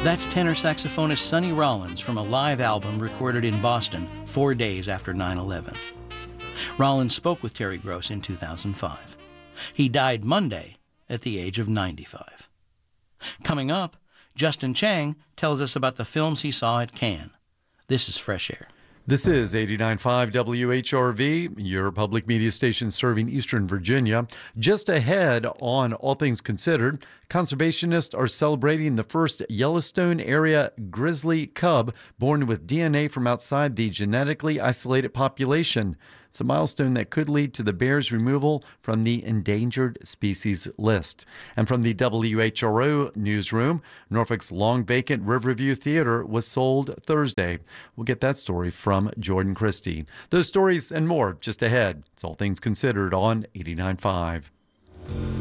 That's tenor saxophonist Sonny Rollins from a live album recorded in Boston 4 days after 9/11. Rollins spoke with Terry Gross in 2005. He died Monday at the age of 95. Coming up, Justin Chang tells us about the films he saw at Cannes. This is Fresh Air. This is 89.5 WHRV, your public media station serving Eastern Virginia. Just ahead on All Things Considered, conservationists are celebrating the first Yellowstone area grizzly cub born with DNA from outside the genetically isolated population. It's a milestone that could lead to the bear's removal from the endangered species list. And from the WHRO newsroom, Norfolk's long-vacant Riverview Theater was sold Thursday. We'll get that story from Jordan Christie. Those stories and more just ahead. It's All Things Considered on 89.5.